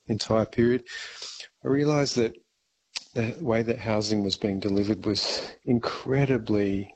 entire period, I realised that the way that housing was being delivered was incredibly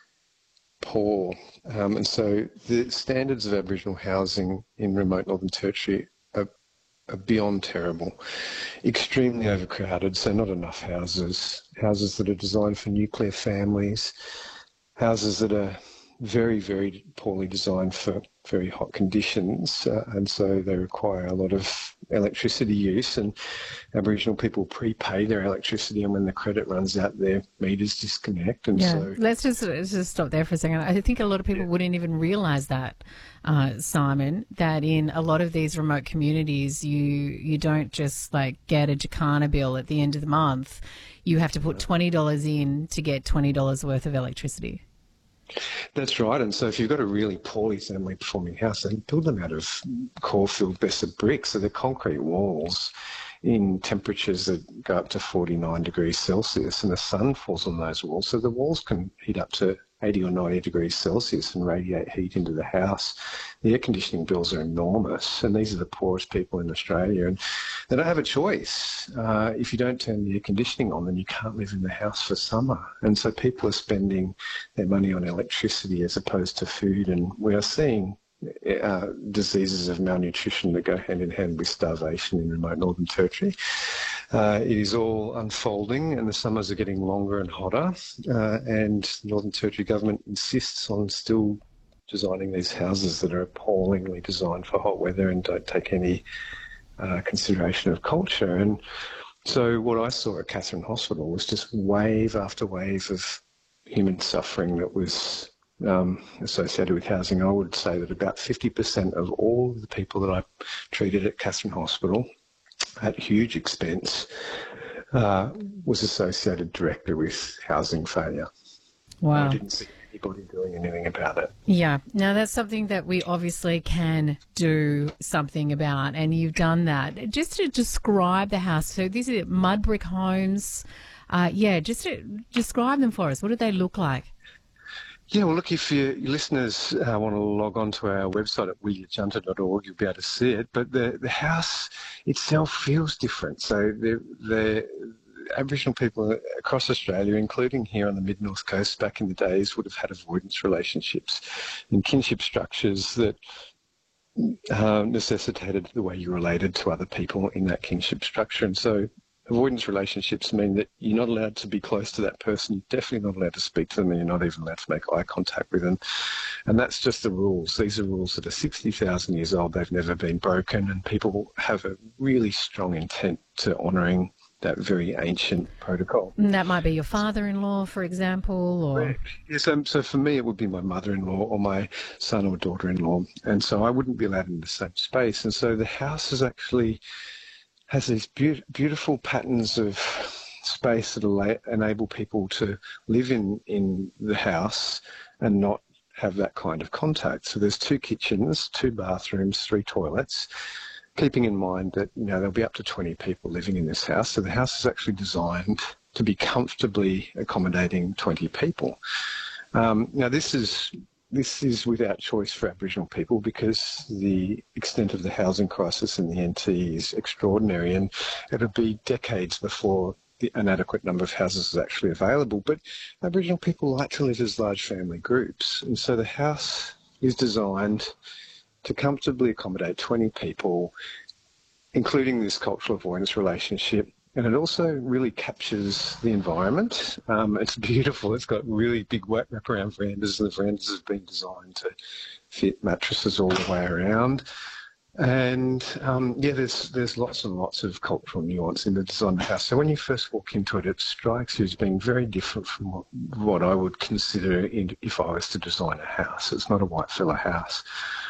poor. And so the standards of Aboriginal housing in remote Northern Territory are beyond terrible. Extremely overcrowded, so not enough houses. Houses that are designed for nuclear families. Houses that are very, very poorly designed for very hot conditions, and so they require a lot of electricity use, and Aboriginal people prepay their electricity, and when the credit runs out, their meters disconnect. And so let's just stop there for a second. I think a lot of people wouldn't even realise that, Simon, that in a lot of these remote communities, you don't just like get a Jacana bill at the end of the month. You have to put $20 in to get $20 worth of electricity. That's right. And so if you've got a really poorly thermally performing house, they build them out of core-filled Besser bricks. So they're concrete walls in temperatures that go up to 49 degrees Celsius, and the sun falls on those walls. So the walls can heat up to 80 or 90 degrees Celsius and radiate heat into the house. The air conditioning bills are enormous, and these are the poorest people in Australia, and they don't have a choice. If you don't turn the air conditioning on, then you can't live in the house for summer. And so people are spending their money on electricity as opposed to food, and we are seeing diseases of malnutrition that go hand in hand with starvation in remote Northern Territory. It is all unfolding, and the summers are getting longer and hotter, and the Northern Territory government insists on still designing these houses that are appallingly designed for hot weather and don't take any consideration of culture. And so what I saw at Katherine Hospital was just wave after wave of human suffering that was associated with housing. I would say that about 50% of all the people that I treated at Katherine Hospital at huge expense was associated directly with housing failure. Wow. I didn't see anybody doing anything about it. Yeah. Now, that's something that we obviously can do something about, and you've done that. Just to describe the house, so these are mud brick homes. Just to describe them for us. What do they look like? Yeah, well, look, if your listeners want to log on to our website at weajunta.org, you'll be able to see it. But the house itself feels different. So the Aboriginal people across Australia, including here on the mid-north coast back in the days, would have had avoidance relationships and kinship structures that necessitated the way you related to other people in that kinship structure. And so avoidance relationships mean that you're not allowed to be close to that person. You're definitely not allowed to speak to them, and you're not even allowed to make eye contact with them. And that's just the rules. These are rules that are 60,000 years old. They've never been broken, and people have a really strong intent to honouring that very ancient protocol. And that might be your father-in-law, for example, or... Yes, so for me it would be my mother-in-law or my son or daughter-in-law, and so I wouldn't be allowed in the same space. And so the house is actually has these beautiful patterns of space that enable people to live in the house and not have that kind of contact. So there's 2 kitchens, 2 bathrooms, 3 toilets, keeping in mind that there'll be up to 20 people living in this house. So the house is actually designed to be comfortably accommodating 20 people. Now this is without choice for Aboriginal people because the extent of the housing crisis in the NT is extraordinary, and it'll be decades before an adequate number of houses is actually available. But Aboriginal people like to live as large family groups, and so the house is designed to comfortably accommodate 20 people, including this cultural avoidance relationship. And it also really captures the environment. It's beautiful. It's got really big wraparound verandas, and the verandas have been designed to fit mattresses all the way around. And there's lots and lots of cultural nuance in the design of the house. So when you first walk into it, it strikes you as being very different from what I would consider if I was to design a house. It's not a white fella house.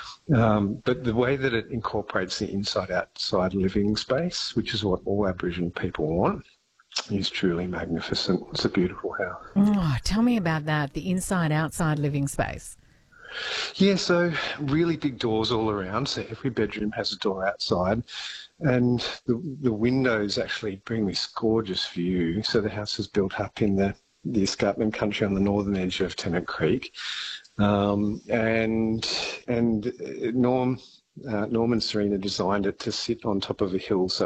But the way that it incorporates the inside-outside living space, which is what all Aboriginal people want, is truly magnificent. It's a beautiful house. Oh, tell me about that, the inside-outside living space. Yeah, so really big doors all around. So every bedroom has a door outside, and the windows actually bring this gorgeous view. So the house is built up in the escarpment country on the northern edge of Tennant Creek. Norm and Serena designed it to sit on top of a hill, so